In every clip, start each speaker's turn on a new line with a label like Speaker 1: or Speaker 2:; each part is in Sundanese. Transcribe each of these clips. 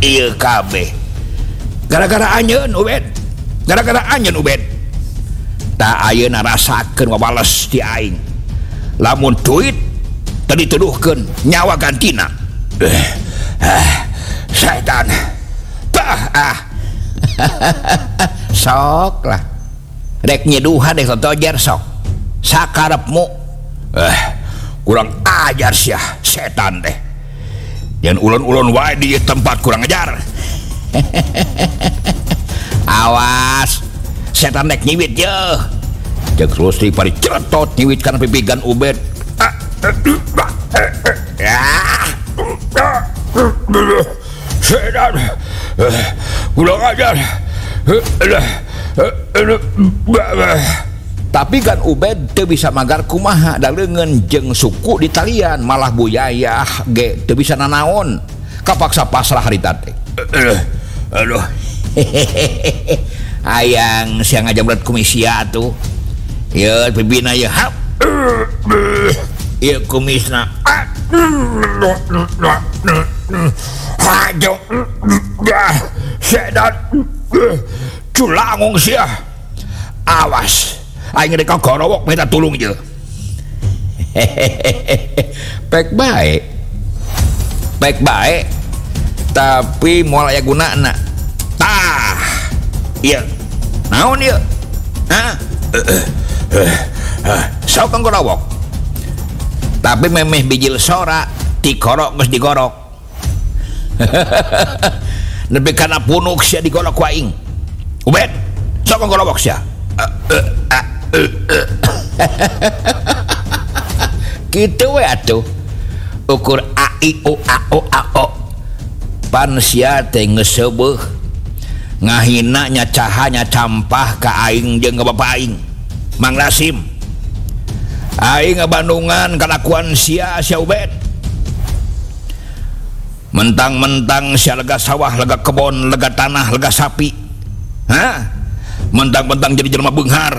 Speaker 1: Iya kabeh gara-gara anjeun Ubed, gara-gara anjeun Ubed. Tak ayeuna rasakeun wabales ti aing. Lamun duit tadi tuduhkeun nyawa gantina. Setan. Sok lah. Rek nyeduhan deh totojer sok. Sakarepmu. Kurang ajar sia setan teh. Jangan ulun-ulun wae di tempat kurang ajar. Awas, setan nek nyiwit ye. Jeung Rusli pari ceretot nyiwit kana pipigan Ubed. Setan, kurang ajar. Tapi kan Ubed teu bisa magar kumaha dalengeun jeung suku di talian, malah buyayah ge teu bisa nanaon, kapaksa pasrah harita teh. Aduh. Hayang siang aja berat komisia tuh. Ya pibina ya hap. Ya kumisna. Hajo. Sedan. Culangung sia. Awas. Aing rek gorowok minta tulung je. Pek baik. Pek baik. Tapi moal aya gunana. Tah. Iya. Naon ieu? Hah? Sok gorowok. Tapi memeh bijil sora ti korok geus digorok. Nepi kana punuk sia digorok ku aing. Ubed, sok gorowok sia. Gitu we atuh ukur a i u a o a o pan sia teh ngeuseubeung ngahina nya caha nya campah ka aing jeung ka bapa aing Mang Rasim. Aing ngabandungan kalakuan sia Ubed. Mentang-mentang sia lega sawah, lega kebon, lega tanah, lega sapi. Hah? Mentang-mentang jadi jelema beunghar.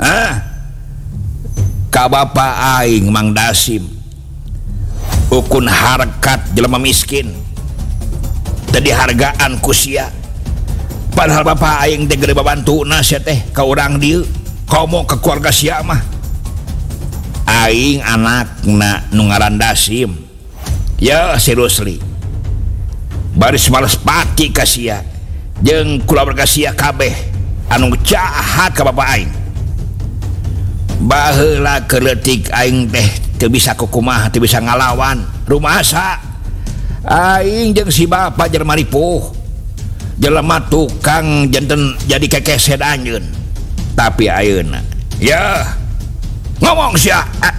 Speaker 1: Ka bapa aing Mang Dasim ukun harkat jelema miskin tadi hargaan ku sia, padahal bapa aing teh gede babantuna sia teh ka urang dieu, komo ke keluarga sia mah. Aing anakna nu ngaran Dasim ya si Rusli baris males pati ka sia jeung kulawarga sia kabeh anu jahat ka bapa aing. Baheula keleutik aing teh teu bisa kukumaha, teu bisa ngalawan rumasa. Aing jeung si bapa jelema ripuh, jelema tukang janten jadi kekeset anjeun. Tapi ayeuna ya ngomong sia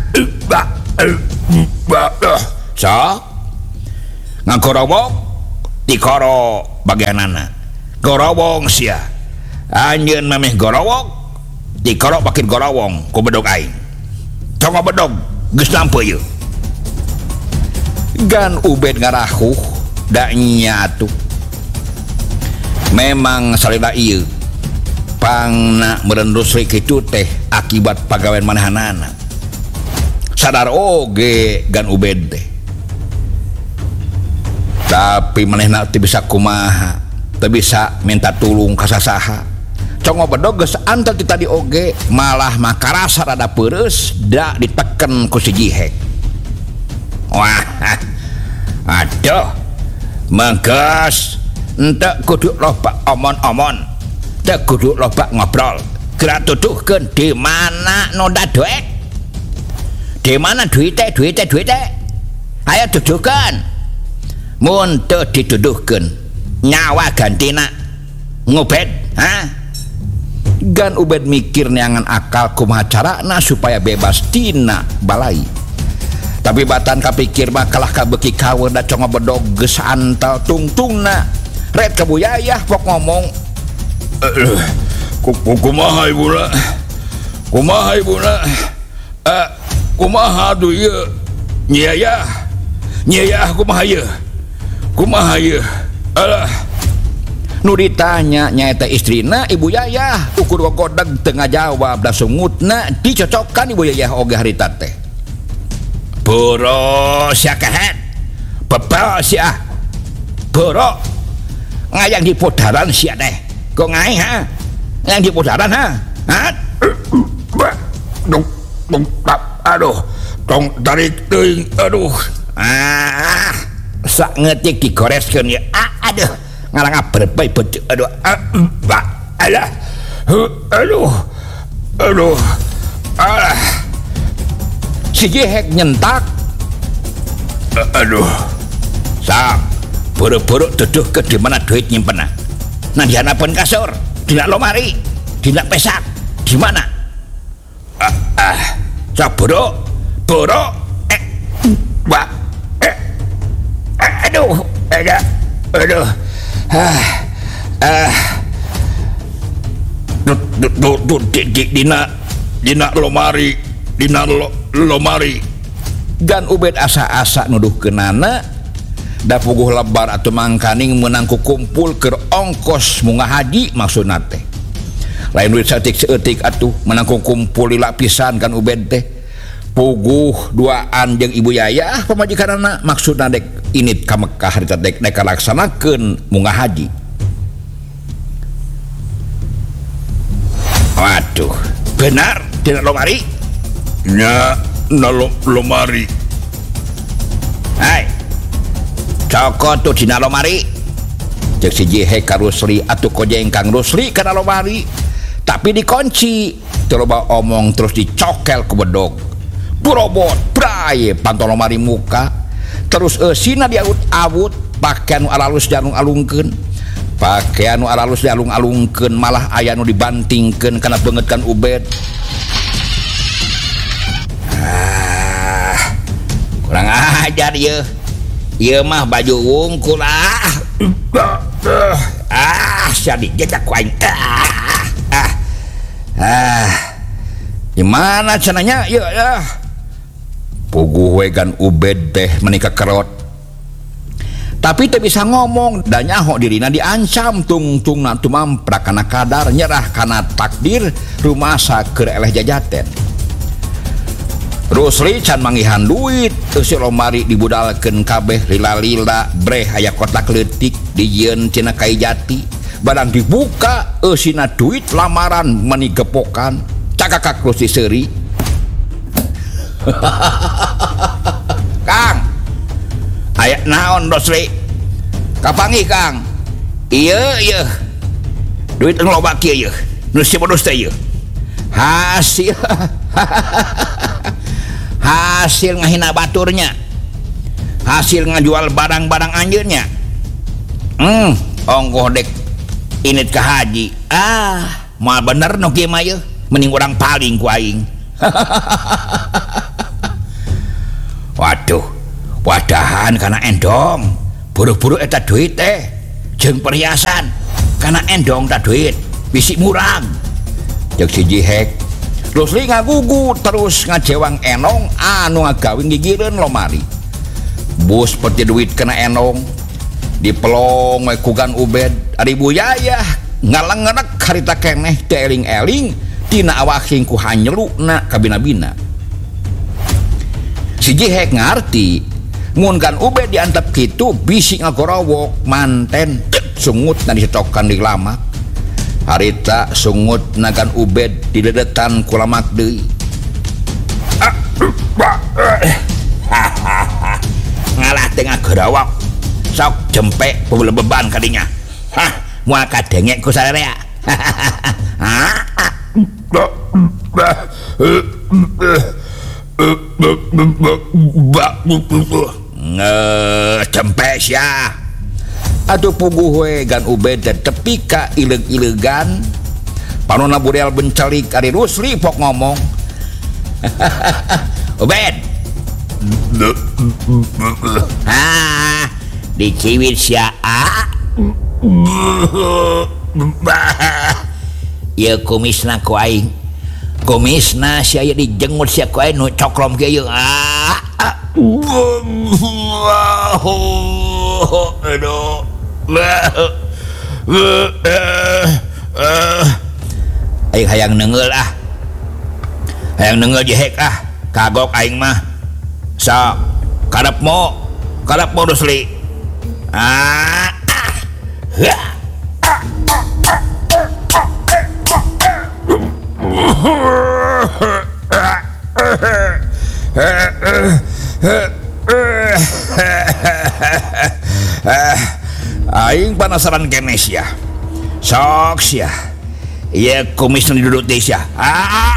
Speaker 1: sok ngagorowok dikoro bagianana gorowong sia anjeun memeh gorowok dikorok pakin gorowong ku bedog aing. Coba bedog geus lampu ieu. Gan Ubed ngarahuh da nya atuh. Memang salila ieu pangna meureun Rusli kitu teh akibat pagawean manahanana. Sadar oge gan Ubed teh. Tapi manehna teu bisa kumaha, teu bisa minta tulung ka sasaha. Congo bedog geus antel ti tadi oge malah makarasa rada peureus da diteken ku si Jihek. Wah, aduh, manggas ente kudu loba omon-omon, teu kudu loba ngobrol. Geura tuduhkeun di mana noda duit, di mana duite. Ayo tuduhkeun. Mun teu dituduhkeun nyawa gantina ngubed, ha? Gan Ubed mikir neangan akal kumaha carana supaya bebas tina balai. Tapi batan kapikir mah kalah kabeuki kawer da congo bedog geus antal tungtungna. Red kabuyayah pok ngomong. Kumaha ibuna? Kumaha ibuna? Kumaha atuh ieu? Nyayah kumaha ieu? Kumaha ieu? Alah. Nu ditanya nyaeta istrina Ibu Yayah ukur gogodeg tengah jawab da sungutna dicocokkan Ibu Yayah oge harita teh. Boro sia kehet bebel sia boro ngayang di podaran sia teh kok ngai ha yang di podaran ha aduh tong tarik teuing aduh sak ngetik digoreskeun ya aduh ngalang aberbai beuteuk aduh alah aduh si jehek nyentak aduh sak buru-buru duduh ke di mana duit nyimpen nah di hanapan kasur dina lomari dina pesak di mana sak buru aduh dina lomari dan Ubed asa-asa nuduh kenana da puguh lebar atau mangkaning menangku kumpul ke ongkos munga haji maksudna teh lain duit satik seetik atuh menangku kumpul di lapisan kan Ubed teh puguh duaan jeung ibu yayah pamajikanana maksudna dek init ka Mekah harita dek laksanakeun munga haji. Waduh benar dina lomari nya lomari hai cokot tuh dina lomari cek si Jihek ka Rusli atuh kojeng Kang Rusli kana lomari tapi dikunci teu loba omong terus dicokel ku bedog burobot braye pantol lomari muka terus eusina diawut-awut pakaian alalus dialung-alungkeun pakaian alalus dialung-alungkeun malah aya nu dibantingkeun kana beungeutkan Ubed kurang ajar ieu mah baju wungkul jadi jejak waing gimana cenanya ya puguh wegan Ubed teh menikah kerot tapi teu bisa ngomong dan nyaho dirina diancam tungtungna tumamprak kana kadar nyerah kana takdir rumasa keur eleh jajaten. Rusli can manggihan duit si lomari dibudalkeun kabeh lila-lila breh aya kotak leutik dijieun cenah kai jati barang dibuka eusina duit lamaran meni gepokan cakakak Rusli seuri Kang aya naon Rusli kapangi Kang ieu duit nu loba kieu nu si modus teh ieu hasil ngahina baturnya hasil ngajual barang-barang anjeunnya ongkoh dek init ka haji moal bener nu kieu mah yeuh mending urang paling ku aing waduh wadahan kana endong buru-buru eta duit teh jeung perhiasan kana endong ta duit bisi murang jeung si Jihek Rusli ngagugu terus ngajewang enong anu ngagawing gigireun lomari bus peti duit kena enong dipelong we kugan Ubed ari buyayah ngalengenek harita keneh teu eling-eling tina awaking ku hanyeluna ka bina-bina si Jihek ngarti mun kan Ubed diantep kitu bisi ngagorowok manten sungut na disetokan di lamak harita sungut nagan Ubed di dedetan kulamak deui ngalah tengah gerawak sok jempe beban kadinya moal kadengek ku sarea cempe sia aduh puguh we gan Ubed tepi ka ileg-ilegan panonna bureal bencelik ari Rusli pok ngomong Ubed diciwit sia ieu kumisna ku aing kumisna sia ieu dijengut sia ku aing nu coklom kieu aduh aing hayang neungeul hayang neungeul Jihek kagok aing mah sok kadep mo Rusli Aing penasaran kenes ya. Sok ya. Iya kumis nu duduk teh ya.